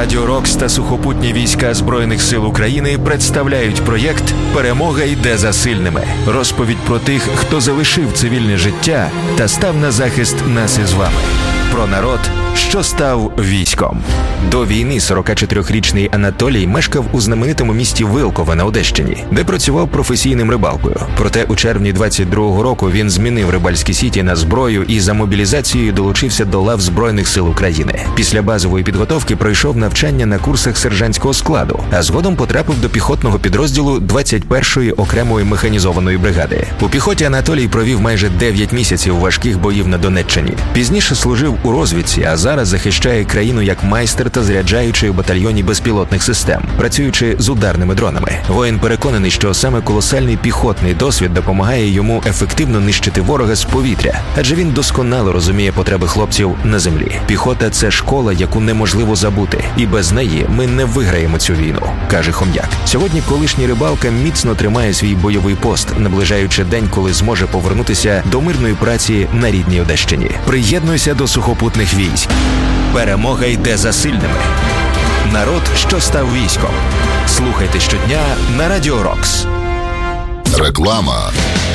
Радіо Рокс та сухопутні війська Збройних сил України представляють проєкт «Перемога йде за сильними». Розповідь про тих, хто залишив цивільне життя та став на захист нас із вами. Про народ, що став військом. До війни 44-річний Анатолій мешкав у знаменитому місті Вилкове на Одещині, де працював професійним рибалкою. Проте у червні 22-го року він змінив рибальські сіті на зброю і за мобілізацією долучився до лав Збройних сил України. Після базової підготовки пройшов навчання на курсах сержантського складу, а згодом потрапив до піхотного підрозділу 21-ї окремої механізованої бригади. У піхоті Анатолій провів майже 9 місяців важких боїв на Донеччині. Пізніше служив у розвідці, а зараз захищає країну як майстер та заряджаючий у батальйоні безпілотних систем, працюючи з ударними дронами. Воїн переконаний, що саме колосальний піхотний досвід допомагає йому ефективно нищити ворога з повітря, адже він досконало розуміє потреби хлопців на землі. Піхота – це школа, яку неможливо забути, і без неї ми не виграємо цю війну, каже Хом'як. Сьогодні колишній рибалка міцно тримає свій бойовий пост, наближаючи день, коли зможе повернутися до мирної праці на рідній Одещині. Приєднуйся до сухопутних військ. Перемога йде за сильними. Народ, що став військом. Слухайте щодня на Радіо Рокс. Реклама.